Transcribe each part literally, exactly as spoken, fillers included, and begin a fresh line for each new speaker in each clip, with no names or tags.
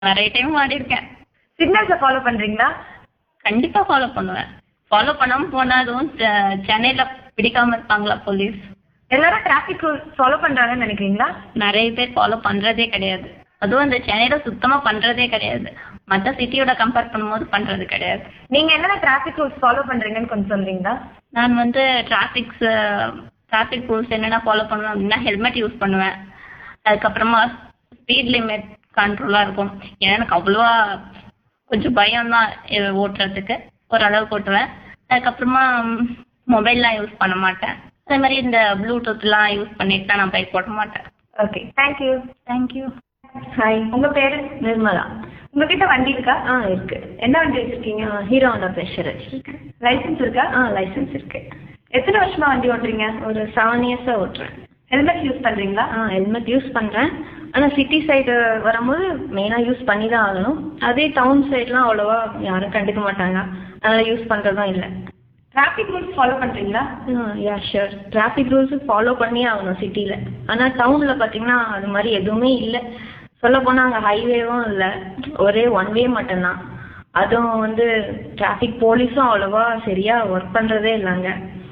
நிறைய டைம் மாடி இருக்கேன்.
சிக்னல்ஸை ஃபாலோ பண்றீங்களா?
கண்டிப்பா ஃபாலோ பண்ணுவேன். ஃபாலோ பண்ணாம போனா அதுவும் செ- சென்னையில பிடிக்காம இருப்பாங்களா போலீஸ்?
எல்லாரும் டிராஃபிக் ரூல்ஸ் ஃபாலோ பண்றாங்கன்னு நினைக்கிறீங்களா?
நிறைய பேர் ஃபாலோ பண்றதே கிடையாது. அதுவும் அந்த சென்னையில சுத்தமா பண்றதே கிடையாது. மற்ற சிட்டியோட கம்பேர் பண்ணும்போது பண்றது கிடையாது.
நீங்க என்னென்ன டிராஃபிக் ரூல்ஸ் ஃபாலோ பண்றீங்கன்னு கொஞ்சம் சொல்றீங்களா?
நான் வந்து டிராஃபிக்ஸ் டிராஃபிக் ரூல்ஸ் என்னென்ன ஃபாலோ பண்ணுவேன் அப்படின்னா ஹெல்மெட் யூஸ் பண்ணுவேன். அதுக்கப்புறமா ஸ்பீட் லிமிட் கண்ட்ரோலாக இருக்கும். ஏன்னா எனக்கு அவ்வளோவா கொஞ்சம் பயம் தான் ஓட்டுறதுக்கு. ஓரளவுக்கு ஓட்டுவேன். அதுக்கப்புறமா மொபைல்லாம் யூஸ் பண்ண மாட்டேன். அதே மாதிரி இந்த ப்ளூடூத்லாம் யூஸ் பண்ணிட்டு தான் நான் பைக் ஓட்ட மாட்டேன்.
Okay, thank you.
தேங்க்யூ.
ஹாய், உங்க பேரு?
நிர்மலா.
உங்ககிட்ட வண்டி இருக்கா?
ஆ இருக்கு.
என்ன வண்டி வச்சிருக்கீங்க?
ஹீரோ ஹோண்டா ப்ரெஷர் வச்சிருக்கேன்.
லைசன்ஸ் இருக்கா?
ஆ லைசன்ஸ் இருக்கு.
எத்தனை வருஷமா வண்டி ஓட்டுறீங்க?
ஒரு செவன் இயர்ஸா ஓட்டுறேன்.
ஹெல்மெட் யூஸ் பண்றீங்களா?
ஆ ஹெல்மெட் யூஸ் பண்றேன். ஆனா சிட்டி சைடு வரும்போது மெயினா யூஸ் பண்ணி தான் ஆகணும். அதே டவுன் சைட்லாம் அவ்வளோவா யாரும் கண்டுக்க மாட்டாங்க, அதனால யூஸ் பண்றதும் இல்லை.
டிராஃபிக் ரூல்ஸ் ஃபாலோ பண்றீங்களா?
Yeah sure. Traffic rules follow பண்ணியே ஆகணும் சிட்டில. ஆனா டவுன்ல பாத்தீங்கன்னா அது மாதிரி எதுவுமே இல்லை. சொல்ல போனா அங்கே ஹைவேவும் இல்லை, ஒரே ஒன் வே மட்டும்தான். அதுவும் வந்து டிராஃபிக் போலீஸும் அவ்வளோவா சரியா ஒர்க் பண்றதே இல்லைங்க.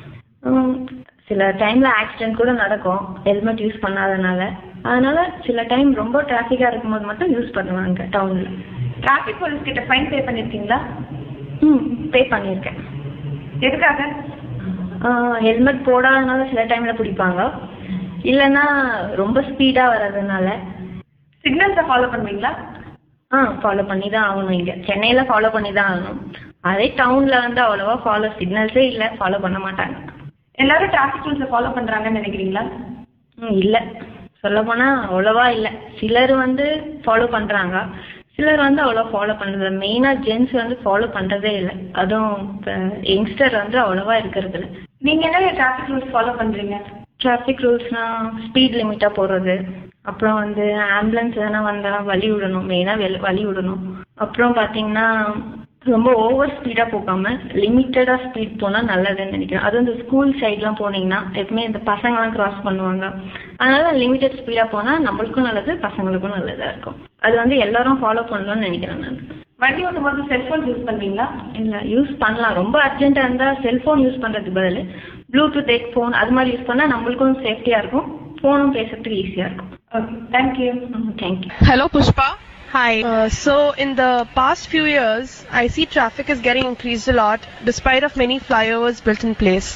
சில டைம்ல ஆக்சிடென்ட் கூட நடக்கும் ஹெல்மெட் யூஸ் பண்ணாதனால. அதனால சில டைம் ரொம்ப டிராஃபிக்கா இருக்கும்போது மட்டும் யூஸ் பண்ணுவாங்க டவுன்ல.
டிராஃபிக் போலீஸ் கிட்ட ஃபைன் பே பண்ணிருக்கீங்களா?
ம் பே பண்ணியிருக்கேன்.
எதுக்காக?
ஹெல்மெட் போடாதனால சில டைம்ல பிடிப்பாங்க, இல்லைன்னா ரொம்ப ஸ்பீடா வர்றதுனால.
சிக்னல்ஸை ஃபாலோ பண்ணுவீங்களா?
ஆ ஃபாலோ பண்ணி தான் ஆகணும். இங்கே சென்னையில் ஃபாலோ பண்ணி தான் ஆகணும். அதே டவுனில் வந்து அவ்வளோவா ஃபாலோ சிக்னல்ஸே இல்லை, ஃபாலோ பண்ண மாட்டாங்க.
எல்லாரும் டிராஃபிக் ரூல்ஸை ஃபாலோ பண்ணுறாங்கன்னு நினைக்கிறீங்களா?
ம் இல்லை, சொல்லப்போனால் அவ்வளோவா இல்லை. சிலர் வந்து ஃபாலோ பண்ணுறாங்க, சிலர் வந்து அவ்வளோ ஃபாலோ பண்ணுறது. மெயினாக ஜென்ஸ் வந்து ஃபாலோ பண்ணுறதே இல்லை. அதுவும் இப்போ யங்ஸ்டர் வந்து அவ்வளோவா இருக்கிறது இல்லை.
நீங்கள் என்ன டிராஃபிக் ரூல்ஸ் ஃபாலோ பண்ணுறீங்க?
டிராஃபிக் ரூல்ஸ்னால் ஸ்பீட் லிமிட்டாக போடுறது, அப்புறம் வந்து ஆம்புலன்ஸ் எதனா வந்தால் வழி விடணும், மெயினாக வெ வழி விடணும். அப்புறம் பார்த்தீங்கன்னா ரொம்ப ஓவர் ஸ்பீடாக போகாமல் லிமிட்டடாக ஸ்பீட் போனால் நல்லதுன்னு நினைக்கிறேன். அதுவும் இந்த ஸ்கூல் சைட்லாம் போனீங்கன்னா எப்பவுமே இந்த பசங்களாம் கிராஸ் பண்ணுவாங்க. அதனால லிமிட்டட் ஸ்பீடாக போனால் நம்மளுக்கும் நல்லது, பசங்களுக்கும் நல்லதாக இருக்கும். அது வந்து எல்லாரும் ஃபாலோ பண்ணணும்னு நினைக்கிறேன் நான்.
வண்டி ஓட்டும் போது செல்ஃபோன் யூஸ் பண்ணுவீங்களா?
இல்லை, யூஸ் பண்ணலாம். ரொம்ப அர்ஜென்ட்டாக இருந்தால் செல்ஃபோன் யூஸ் பண்ணுறதுக்கு பதில் ப்ளூடூத் ஹெட்ஃபோன் அது மாதிரி யூஸ் பண்ணால் நம்மளுக்கும் சேஃப்டியாக இருக்கும், ஃபோனும் பேசுறதுக்கு ஈஸியாக இருக்கும்.
Okay, thank you.
Thank you.
Hello, Pushpa.
Hi.
Uh, so in the past few years, I see traffic is getting increased a lot despite of many flyovers built in place.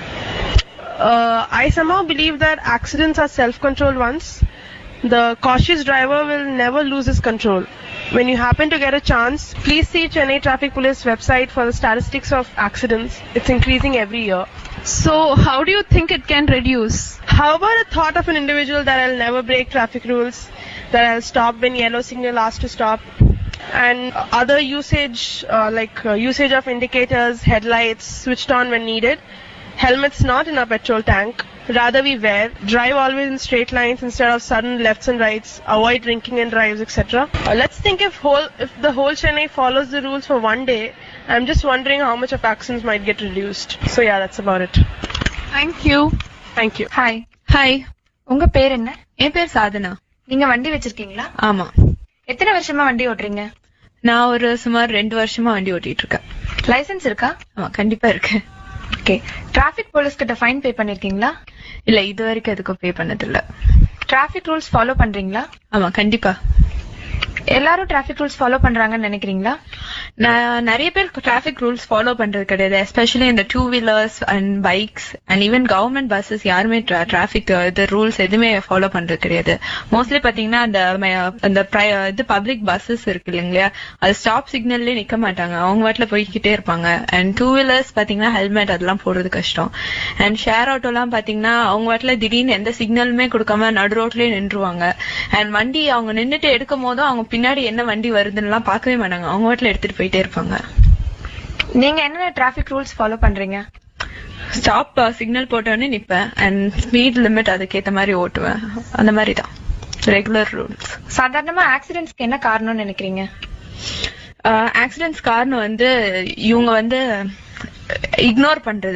Uh, I somehow believe that accidents are self-controlled ones. The cautious driver will never lose his control. When you happen to get a chance, please see Chennai Traffic Police website for the statistics of accidents. It's increasing every year.
So how do you think it can reduce?
How about a thought of an individual that I'll never break traffic rules, that I'll stop when yellow signal asks to stop, and other usage uh, like uh, usage of indicators, headlights switched on when needed, helmets not in a petrol tank, rather we wear, drive always in straight lines instead of sudden lefts and rights, avoid drinking and drives, et cetera. Uh, let's think if whole if the whole Chennai follows the rules for one day, I'm just wondering how much of accidents might get reduced. So yeah, that's about it.
Thank you.
Thank you.
Hi.
Hi.
உங்க பேர் என்ன?
என் பேர் சாதனா.
நீங்க வண்டி வச்சிருக்கீங்களா?
ஆமா.
எத்தனை வருஷமா வண்டி ஓட்டுறீங்க?
நான் ஒரு சுமார் ரெண்டு வருஷமா வண்டி ஓட்டிட்டு இருக்கேன்.
லைசென்ஸ் இருக்கா?
ஆமா, கண்டிப்பா இருக்கு.
ஓகே. டிராஃபிக் போலீஸ் கிட்ட ஃபைன் பே பண்ணிருக்கீங்களா?
இல்ல, இது வரைக்கும் எதுக்கும் பே பண்ணது இல்ல.
டிராஃபிக் ரூல்ஸ் ஃபாலோ பண்றீங்களா?
ஆமா, கண்டிப்பா.
எல்லாரும் டிராஃபிக் ரூல்ஸ் ஃபாலோ பண்றாங்கன்னு நினைக்கிறீங்களா?
நான் நிறைய பேர் டிராஃபிக் ரூல்ஸ் ஃபாலோ பண்றது கிடையாது. எஸ்பெஷலி இந்த two wheelers and bikes and even government buses யாருமே டிராஃபிக் இது ரூல்ஸ் எதுவுமே ஃபாலோ பண்றது கிடையாது. மோஸ்ட்லி பாத்தீங்கன்னா அந்த அந்த இது பப்ளிக் பஸ்ஸஸ் இருக்கு இல்லைங்களா, அது ஸ்டாப் சிக்னல்லே நிக்க மாட்டாங்க, அவங்க வாட்டில போய்கிட்டே இருப்பாங்க. அண்ட் டூ வீலர்ஸ் பாத்தீங்கன்னா ஹெல்மெட் அதெல்லாம் போடுறது கஷ்டம். அண்ட் ஷேர் ஆட்டோ எல்லாம் பாத்தீங்கன்னா அவங்க வாட்டில திடீர்னு எந்த சிக்னலுமே கொடுக்காம நடு ரோட்லயே நின்றுவாங்க. அண்ட் வண்டி அவங்க நின்றுட்டு எடுக்கும் போதும் அவங்க பின்னாடி என்ன வண்டி வருதுன்னு எல்லாம் பாக்கவே மாட்டாங்க, அவங்க வாட்டில எடுத்துட்டு போயிட்டே இருப்பாங்க.
நீங்க என்ன டிராஃபிக் ரூல்ஸ் ஃபாலோ பண்றீங்க?
ஸ்டாப் சிக்னல் போட்டோன்னே நிப்பேன் அண்ட் ஸ்பீட் லிமிட் அதுக்கேத்த மாதிரி ஓட்டுவேன். அந்த மாதிரி தான் ரெகுலர் ரூல்ஸ்.
சாதாரணமா ஆக்சிடென்ட்ஸ்க்கு என்ன காரணம்னு நினைக்கிறீங்க?
ஆக்சிடென்ட்ஸ் காரணம் வந்து இவங்க வந்து இக்னோர் பண்றது.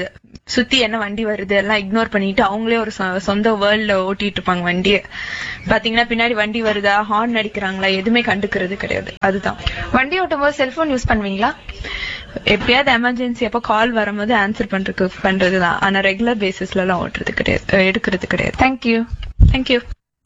சுத்தி என்ன வண்டி வருது எல்லாம் இக்னோர் பண்ணிட்டு அவங்களே ஒரு சொந்த வேர்ல்ட்ல ஓட்டிட்டு இருப்பாங்க வண்டியை. பாத்தீங்கன்னா பின்னாடி வண்டி வருதா, ஹார்ன் அடிக்கிறாங்களா, எதுவுமே கண்டுக்கிறது கிடையாது. அதுதான்.
வண்டி ஓட்டும் போது செல்போன் யூஸ் பண்ணுவீங்களா?
எப்பயாவது எமர்ஜென்சி அப்ப கால் வரும்போது ஆன்சர் பண்றதுக்கு பண்றதுதான். ஆனா ரெகுலர் பேசிஸ்ல எல்லாம் ஓட்டுறது கிடையாது, எடுக்கிறது கிடையாது.
Thank you.
Thank you.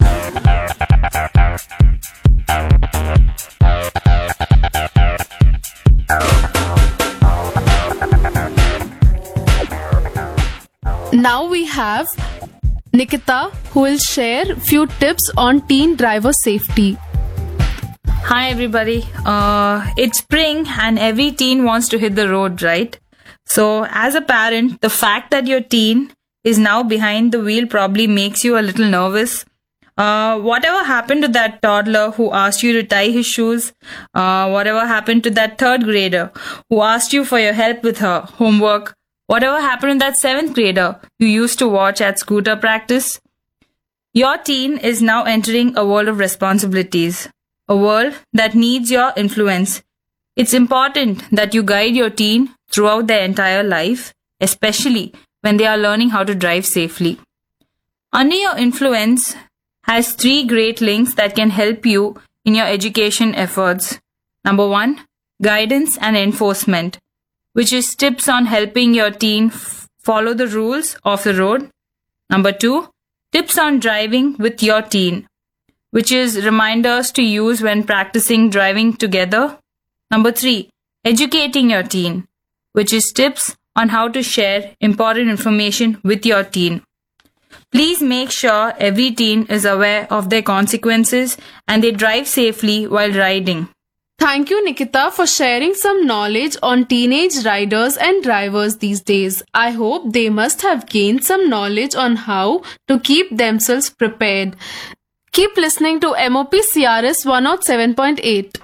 Now we have Nikita, who will share few tips on teen driver safety.
Hi everybody. Uh, it's spring and every teen wants to hit the road, right? So as a parent, the fact that your teen is now behind the wheel probably makes you a little nervous. Uh, whatever happened to that toddler who asked you to tie his shoes? Uh, whatever happened to that third grader who asked you for your help with her homework? Whatever happened to that seventh grader you used to watch at scooter practice? Your teen is now entering a world of responsibilities, a world that needs your influence. It's important that you guide your teen throughout their entire life, especially when they are learning how to drive safely. Under your influence has three great links that can help you in your education efforts. Number one, guidance and enforcement, which is tips on helping your teen f- follow the rules of the road. Number two, tips on driving with your teen, which is reminders to use when practicing driving together. Number three, educating your teen, which is tips on how to share important information with your teen. Please make sure every teen is aware of their consequences and they drive safely while riding.
Thank you, Nikita, for sharing some knowledge on teenage riders and drivers these days. I hope they must have gained some knowledge on how to keep themselves prepared. Keep listening to M O P C R S one oh seven point eight.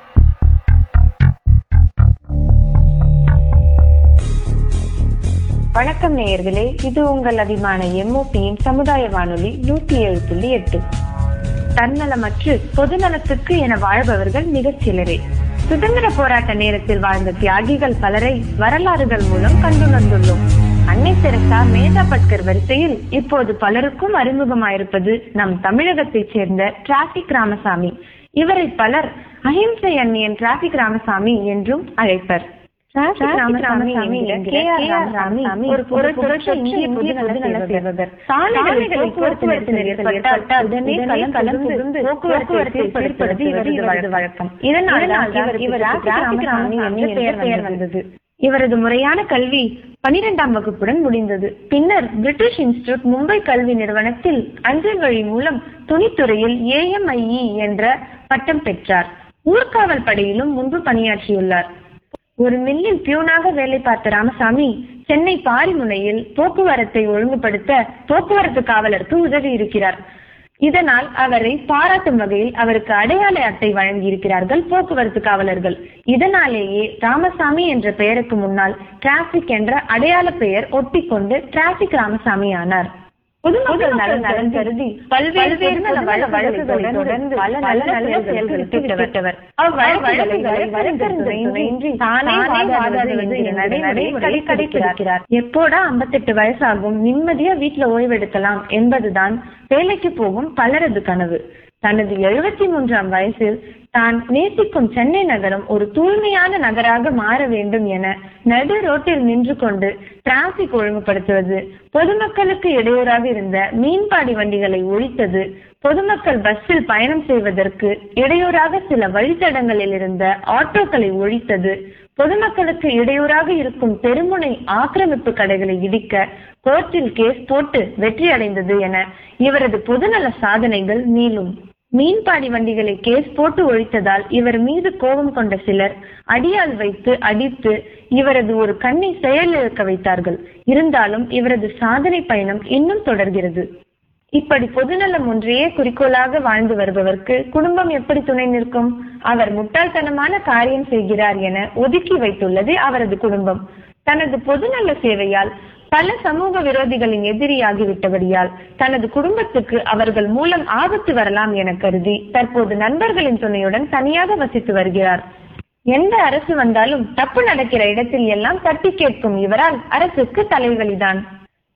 வணக்கம் நேயர்களே, இது உங்கள் அபிமான எம்ஓபியின் சமுதாய வானொலி நூத்தி ஏழு புள்ளி எட்டு. தன்னலமற்று பொதுநலத்துக்கு என வாழ்பவர்கள் மிகச் சிலரே. சுதந்திர போராட்ட நேரத்தில் வாழ்ந்த தியாகிகள் பலரை வரலாறுகள் மூலம் கண்டுணர்ந்துள்ளோம். அன்னை தெரசா, மேதா பட்கர் வரிசையில் இப்போது பலருக்கும் அறிமுகமாயிருப்பது நம் தமிழகத்தைச் சேர்ந்த டிராபிக் ராமசாமி. இவரை பலர் அஹிம்சை அன்னியன் டிராபிக் ராமசாமி என்றும் அழைப்பர். ராமசாமி என்கிற கே ஆர் ராமசாமி ஒரு புகழ்பெற்ற இந்திய பொதுநல சேவகர். சாலைகளில் போக்குவரத்து நெரிசல் ஏற்பட்டால் உடனே களம் புகுந்து போக்குவரத்தை சீர்படுத்துவது இவரது வழக்கம். இதனால் இவர் டிராபிக் ராமசாமி என்ற பெயர் வந்தது. இவரது முறையான கல்வி பனிரெண்டாம் வகுப்புடன் முடிந்தது. பின்னர் பிரிட்டிஷ் இன்ஸ்டிடியூட் மும்பை கல்வி நிறுவனத்தில் அஞ்சல் வழி மூலம் துணித்துறையில் ஏ எம் ஐ இ என்ற பட்டம் பெற்றார். ஊர்காவல் படையிலும் முன்பு பணியாற்றியுள்ளார். ஒரு மில்லில் பியூனாக வேலை பார்த்த ராமசாமி சென்னை பாரிமுனையில் போக்குவரத்தை ஒழுங்குபடுத்த போக்குவரத்து காவலருக்கு உதவி இருக்கிறார். இதனால் அவரை பாராட்டும் வகையில் அவருக்கு அடையாள அட்டை வழங்கி இருக்கிறார்கள் போக்குவரத்து காவலர்கள். இதனாலேயே ராமசாமி என்ற பெயருக்கு முன்னால் டிராபிக் என்ற அடையாள பெயர் ஒட்டிக்கொண்டு டிராபிக் ராமசாமி ஆனார். பொதுமக்கள் நலன் நலன் கருதி பல்வேறு வழக்குகளை தொடர்ந்து பல நல்ல நல்ல செயல்களுக்கு விட்டவர். எப்போடா ஐம்பத்தெட்டு வயசாகும், நிம்மதியா வீட்டுல ஓய்வெடுக்கலாம் என்பதுதான் வேலைக்கு போகும் பலரது கனவு. தனது எழுபத்தி மூன்றாம் வயசில் தான் நேசிக்கும் சென்னை நகரம் ஒரு தூய்மையான நகராக மாற வேண்டும் என நடு ரோட்டில் நின்று கொண்டு டிராபிக் ஒழுங்குபடுத்துவது, பொதுமக்களுக்கு இடையூறாக இருந்த மீன்பாடி வண்டிகளை ஒழித்தது, பொதுமக்கள் பஸ்ஸில் பயணம் செய்வதற்கு இடையூறாக சில வழித்தடங்களில் இருந்த ஆட்டோக்களை ஒழித்தது, பொதுமக்களுக்கு இடையூறாக இருக்கும் தெருமுனை ஆக்கிரமிப்பு கடைகளை இடிக்க கோர்ட்டில் கேஸ் போட்டு வெற்றி அடைந்தது என இவரது பொதுநல சாதனைகள் நீளும். மீன்பாடி வண்டிகளை கேஸ் போட்டு ஒழித்ததால் இவர் மீது கோபம் கொண்ட சிலர் அடியால் வைத்து அடித்து இவரது ஒரு கண்ணை செயலிழக்க வைத்தார்கள். இருந்தாலும் இவரது சாதனை பயணம் இன்னும் தொடர்கிறது. இப்படி பொதுநலம் ஒன்றையே குறிக்கோளாக வாழ்ந்து வருபவருக்கு குடும்பம் எப்படி துணை நிற்கும்? அவர் முட்டாள்தனமான காரியம் செய்கிறார் என ஒதுக்கி வைத்துள்ளது அவரது குடும்பம். தனது பொதுநல சேவையால் பல சமூக விரோதிகளின் எதிரியாகிவிட்டபடியால் தனது குடும்பத்துக்கு அவர்கள் மூலம் ஆபத்து வரலாம் என கருதி தற்போது நண்பர்களின் துணையுடன் தனியாக வசித்து வருகிறார். எந்த அரசு வந்தாலும் தப்பு நடக்கிற இடத்தில் எல்லாம் தட்டி கேட்கும் இவரால் அரசுக்கு தலைவலிதான்.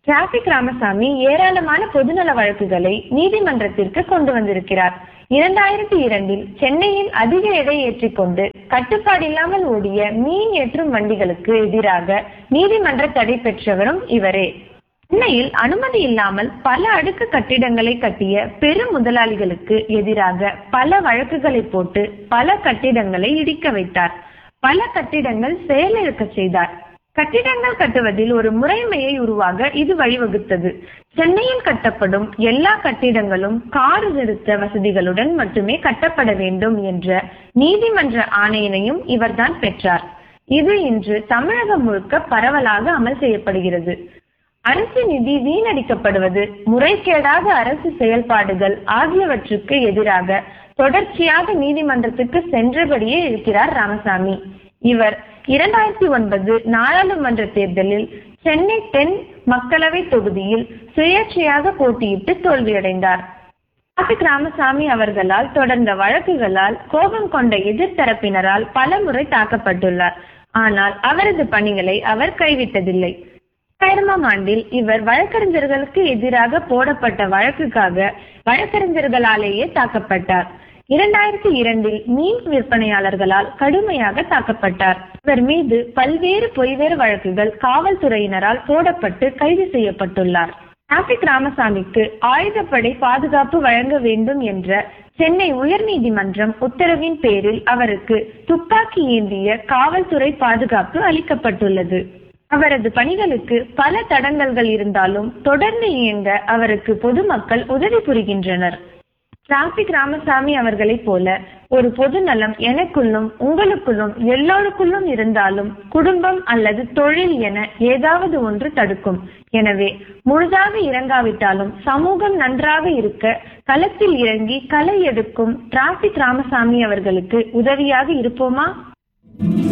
டிராபிக் ராமசாமி ஏராளமான பொதுநல வழக்குகளை நீதிமன்றத்திற்கு கொண்டு வந்திருக்கிறார். இரண்டாயிரத்தி இரண்டில் சென்னையில் அதிக எடை ஏற்றிக்கொண்டு கட்டுப்பாடில்லாமல் ஓடிய மீன் ஏற்றும் வண்டிகளுக்கு எதிராக நீதிமன்ற தடை பெற்றவரும் இவரே. சென்னையில் அனுமதி இல்லாமல் பல அடுக்கு கட்டிடங்களை கட்டிய பெரும் முதலாளிகளுக்கு எதிராக பல வழக்குகளை போட்டு பல கட்டிடங்களை இடிக்க வைத்தார். பல கட்டிடங்கள் செயலிழக்க செய்தார். கட்டிடங்கள் கட்டுவதில் ஒரு முறைமையை உருவாக இது வழிவகுத்தது. சென்னையில் கட்டப்படும் எல்லா கட்டிடங்களும் கார் நிறுத்த வசதிகளுடன் மட்டுமே கட்டப்பட வேண்டும் என்ற நீதிமன்ற ஆணையினையும் இவர்தான் பெற்றார். இது இன்று தமிழகம் முழுக்க பரவலாக அமல் செய்யப்படுகிறது. அரசு நிதி வீணடிக்கப்படுவது, முறைகேடாத அரசு செயல்பாடுகள் ஆகியவற்றுக்கு எதிராக தொடர்ச்சியாக நீதிமன்றத்துக்கு சென்றபடியே இருக்கிறார் ராமசாமி. இவர் இரண்டாயிரத்தி ஒன்பது நாடாளுமன்ற தேர்தலில் சென்னை தென் மக்களவை தொகுதியில் சுயேட்சையாக போட்டியிட்டு தோல்வியடைந்தார். டிராபிக் ராமசாமி அவர்களால் தொடர்ந்த வழக்குகளால் கோபம் கொண்ட எதிர்த்தரப்பினரால் பல முறை தாக்கப்பட்டுள்ளார். ஆனால் அவரது பணிகளை அவர் கைவிட்டதில்லை. இரண்டாயிரமாம் ஆண்டில் இவர் வழக்கறிஞர்களுக்கு எதிராக போடப்பட்ட வழக்குக்காக வழக்கறிஞர்களாலேயே தாக்கப்பட்டார். இரண்டாயிரத்தி இரண்டில் மீன் விற்பனையாளர்களால் கடுமையாக தாக்கப்பட்டார். இவர் மீது பல்வேறு பொய்வேறு வழக்குகள் காவல்துறையினரால் போடப்பட்டு கைது செய்யப்பட்டுள்ளார். டிராபிக் ராமசாமிக்கு ஆயுதப்படை பாதுகாப்பு வழங்க வேண்டும் என்ற சென்னை உயர்நீதிமன்றம் உத்தரவின் பேரில் அவருக்கு துப்பாக்கி ஏந்திய காவல்துறை பாதுகாப்பு அளிக்கப்பட்டுள்ளது. அவரது பணிகளுக்கு பல தடங்கல்கள் இருந்தாலும் தொடர்ந்து இயங்க அவருக்கு பொதுமக்கள் உதவி புரிகின்றனர். டிராபிக் ராமசாமி அவர்களை போல ஒரு பொதுநலம் எனக்குள்ளும் உங்களுக்குள்ளும் எல்லோருக்குள்ளும் இருந்தாலும் குடும்பம் அல்லது தொழில் என ஏதாவது ஒன்று தடுக்கும். எனவே முழுதாக இறங்காவிட்டாலும் சமூகம் நன்றாக இருக்க களத்தில் இறங்கி களை எடுக்கும் டிராபிக் ராமசாமி அவர்களுக்கு உதவியாக இருப்போமா?